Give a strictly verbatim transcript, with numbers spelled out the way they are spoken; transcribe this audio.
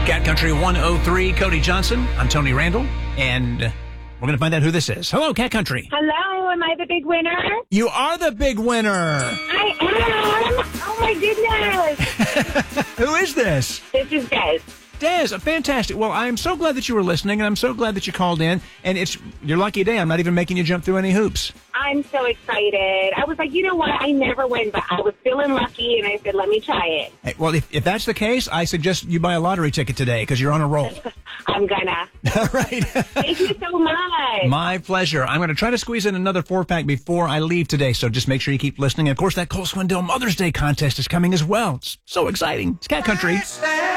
Cat Country one oh three, Cody Johnson. I'm Tony Randall, and we're going to find out who this is. Hello, Cat Country. Hello, am I the big winner? You are the big winner. I am. Oh, my goodness. Who is this? This is Des. Des, fantastic. Well, I'm so glad that you were listening, and I'm so glad that you called in. And it's your lucky day. I'm not even making you jump through any hoops. I'm so excited. I was like, you know what? I never win, but I was feeling lucky, and I said, let me try it. Hey, well, if, if that's the case, I suggest you buy a lottery ticket today because you're on a roll. I'm gonna. All right. Thank you so much. My pleasure. I'm going to try to squeeze in another four-pack before I leave today, so just make sure you keep listening. And, of course, that Cole Swindell Mother's Day contest is coming as well. It's so exciting. It's Cat Country.